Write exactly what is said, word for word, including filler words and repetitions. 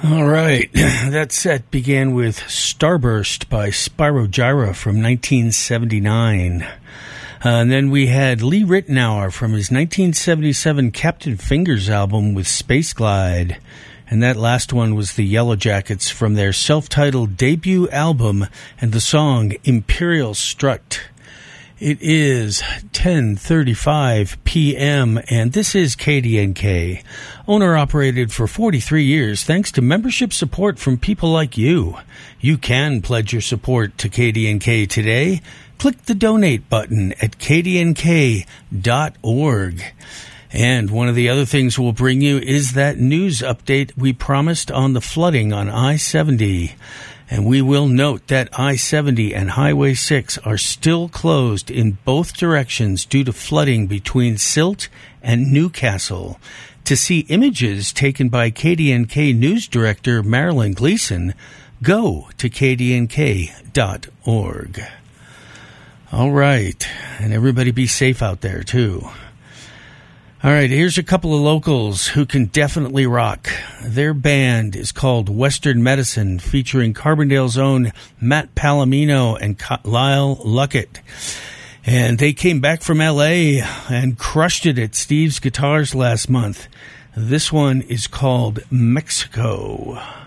All right, that set began with Starburst by Spyro Gyra from nineteen seventy-nine. Uh, and then we had Lee Ritenour from his nineteen seventy-seven Captain Fingers album with Space Glide. And that last one was the Yellow Jackets from their self-titled debut album and the song Imperial Strut. It is ten thirty-five p.m. and this is K D N K, owner-operated for forty-three years thanks to membership support from people like you. You can pledge your support to K D N K today. Click the donate button at k d n k dot org. And one of the other things we'll bring you is that news update we promised on the flooding on I seventy. And we will note that I seventy and Highway six are still closed in both directions due to flooding between Silt and Newcastle. To see images taken by K D N K News Director Marilyn Gleason, go to k d n k dot org. All right, and everybody be safe out there, too. All right, here's a couple of locals who can definitely rock. Their band is called Western Medicine, featuring Carbondale's own Matt Palomino and Lyle Luckett. And they came back from L A and crushed it at Steve's Guitars last month. This one is called Mexico.